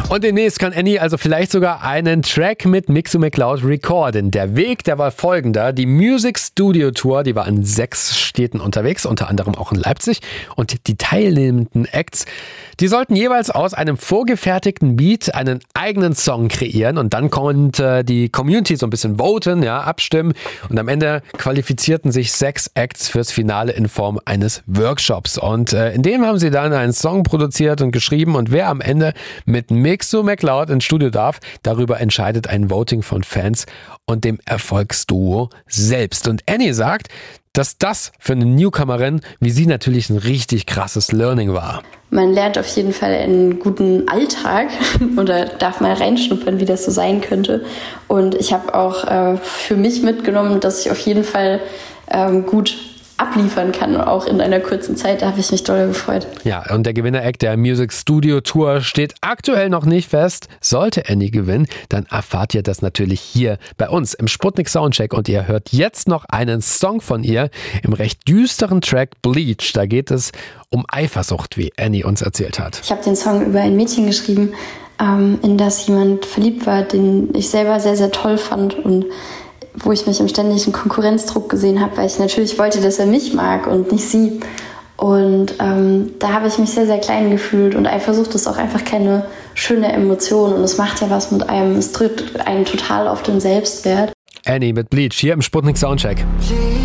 Und demnächst kann Annie also vielleicht sogar einen Track mit Mixo McLeod recorden. Der Weg, der war folgender. Die Music Studio Tour, die war in 6 Städten unterwegs, unter anderem auch in Leipzig. Und die teilnehmenden Acts, die sollten jeweils aus einem vorgefertigten Beat einen eigenen Song kreieren. Und dann konnte die Community so ein bisschen voten, ja, abstimmen. Und am Ende qualifizierten sich 6 Acts fürs Finale in Form eines Workshops. Und in dem haben sie dann einen Song produziert und geschrieben. Und wer am Ende mit Mixo McLeod ins Studio darf, darüber entscheidet ein Voting von Fans und dem Erfolgsduo selbst. Und Annie sagt, dass das für eine Newcomerin wie sie natürlich ein richtig krasses Learning war. Man lernt auf jeden Fall einen guten Alltag oder darf mal reinschnuppern, wie das so sein könnte. Und ich habe auch für mich mitgenommen, dass ich auf jeden Fall gut abliefern kann, auch in einer kurzen Zeit. Da habe ich mich doll gefreut. Ja, und der Gewinner-Act der Music Studio Tour steht aktuell noch nicht fest. Sollte Annie gewinnen, dann erfahrt ihr das natürlich hier bei uns im Sputnik Soundcheck. Und ihr hört jetzt noch einen Song von ihr im recht düsteren Track Bleach. Da geht es um Eifersucht, wie Annie uns erzählt hat. Ich habe den Song über ein Mädchen geschrieben, in das jemand verliebt war, den ich selber sehr, sehr toll fand und wo ich mich im ständigen Konkurrenzdruck gesehen habe, weil ich natürlich wollte, dass er mich mag und nicht sie. Und da habe ich mich sehr, sehr klein gefühlt und Eifersucht ist auch einfach keine schöne Emotion und es macht ja was mit einem, es drückt einen total auf den Selbstwert. Annie mit Bleach hier im Sputnik Soundcheck.